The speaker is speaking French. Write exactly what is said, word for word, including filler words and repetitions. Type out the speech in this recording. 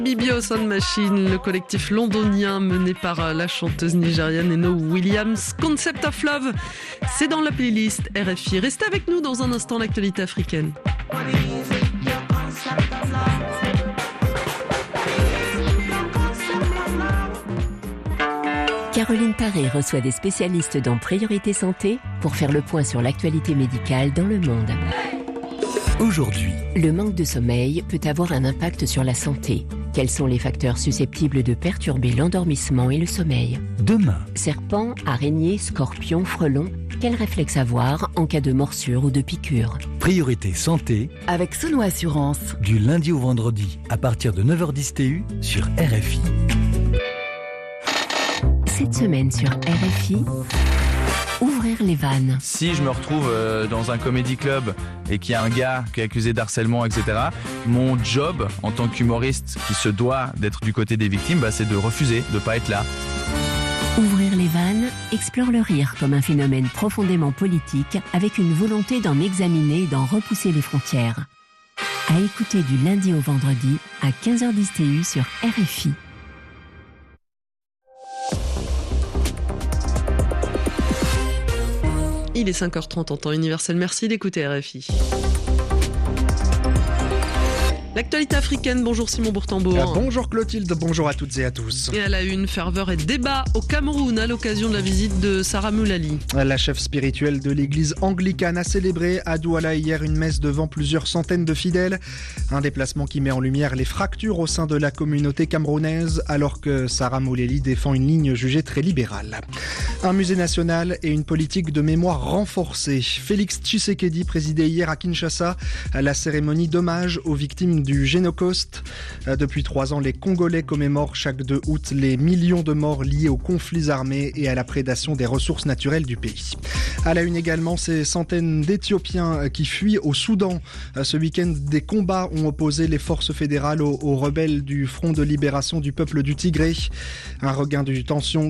Bibio Sound Machine, le collectif londonien mené par la chanteuse nigériane Eno Williams. Concept of Love, c'est dans la playlist R F I. Restez avec nous dans un instant, l'actualité africaine. Caroline Paré reçoit des spécialistes dans Priorité Santé pour faire le point sur l'actualité médicale dans le monde. Aujourd'hui, le manque de sommeil peut avoir un impact sur la santé. Quels sont les facteurs susceptibles de perturber l'endormissement et le sommeil ? Demain, serpents, araignées, scorpions, frelons, quels réflexes avoir en cas de morsure ou de piqûre ? Priorité Santé, avec Sono Assurance, du lundi au vendredi à partir de neuf heures dix T U sur R F I. Cette semaine sur R F I, ouvrir les vannes. Si je me retrouve euh, dans un comédie club et qu'il y a un gars qui est accusé d'harcèlement, et cetera, mon job en tant qu'humoriste qui se doit d'être du côté des victimes, bah, c'est de refuser, de pas être là. Ouvrir les vannes explore le rire comme un phénomène profondément politique avec une volonté d'en examiner et d'en repousser les frontières. À écouter du lundi au vendredi à quinze heures dix T U sur R F I. Il est cinq heures trente en temps universel. Merci d'écouter R F I. L'actualité africaine, bonjour Simon Bourtambour. Euh, bonjour Clotilde, bonjour à toutes et à tous. Et à la une, ferveur et débat au Cameroun à l'occasion de la visite de Sarah Moulali. La chef spirituelle de l'église anglicane a célébré à Douala hier une messe devant plusieurs centaines de fidèles. Un déplacement qui met en lumière les fractures au sein de la communauté camerounaise alors que Sarah Moulali défend une ligne jugée très libérale. Un musée national et une politique de mémoire renforcée. Félix Tshisekedi présidait hier à Kinshasa la cérémonie d'hommage aux victimes du Génocoste. Depuis trois ans, les Congolais commémorent chaque deux août les millions de morts liés aux conflits armés et à la prédation des ressources naturelles du pays. À la une également, ces centaines d'Éthiopiens qui fuient au Soudan. Ce week-end, des combats ont opposé les forces fédérales aux, aux rebelles du Front de libération du peuple du Tigré. Un regain de tension